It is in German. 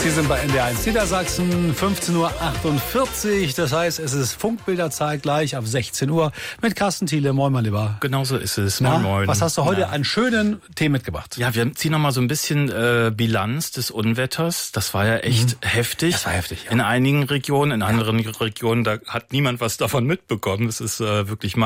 Sie sind bei NDR1 Niedersachsen, 15:48 Uhr. Das heißt, es ist Funkbilderzeit gleich ab 16 Uhr mit Carsten Thiele. Moin, mein Lieber. Genauso ist es. Na, Moin, moin. was hast du heute an schönen Themen mitgebracht? Ja, wir ziehen noch mal so ein bisschen Bilanz des Unwetters. Das war ja echt heftig. Das war heftig, ja. In einigen Regionen, in anderen Regionen, da hat niemand was davon mitbekommen. Es ist wirklich